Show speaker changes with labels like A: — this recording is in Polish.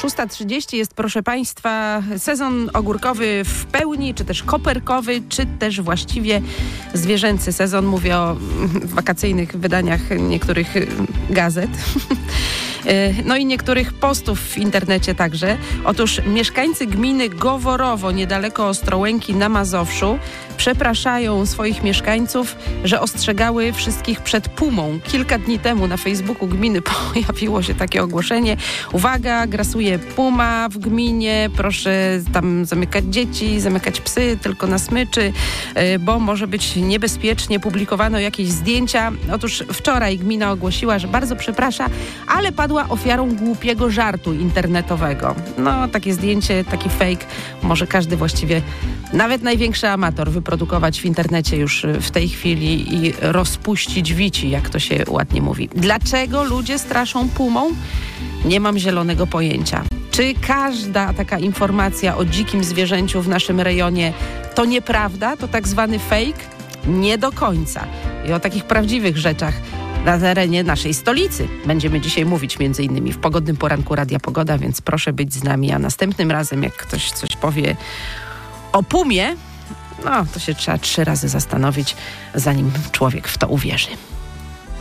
A: 6:30 jest, proszę Państwa, sezon ogórkowy w pełni, czy też koperkowy, czy też właściwie zwierzęcy sezon. Mówię o wakacyjnych wydaniach niektórych gazet. No i niektórych postów w internecie także. Otóż mieszkańcy gminy Goworowo, niedaleko Ostrołęki na Mazowszu, przepraszają swoich mieszkańców, że ostrzegały wszystkich przed pumą. Kilka dni temu na Facebooku gminy pojawiło się takie ogłoszenie. Uwaga, grasuje puma w gminie, proszę tam zamykać dzieci, zamykać psy tylko na smyczy, bo może być niebezpiecznie. Publikowano jakieś zdjęcia. Otóż wczoraj gmina ogłosiła, że bardzo przeprasza, ale padła ofiarą głupiego żartu internetowego. No, takie zdjęcie, taki fake może każdy właściwie, nawet największy amator, wyprodukować w internecie już w tej chwili i rozpuścić wici, jak to się ładnie mówi. Dlaczego ludzie straszą pumą? Nie mam zielonego pojęcia. Czy każda taka informacja o dzikim zwierzęciu w naszym rejonie to nieprawda? To tak zwany fake? Nie do końca. I o takich prawdziwych rzeczach na terenie naszej stolicy będziemy dzisiaj mówić między innymi w pogodnym poranku Radia Pogoda, więc proszę być z nami, a następnym razem jak ktoś coś powie o pumie, no to się trzeba 3 razy zastanowić, zanim człowiek w to uwierzy.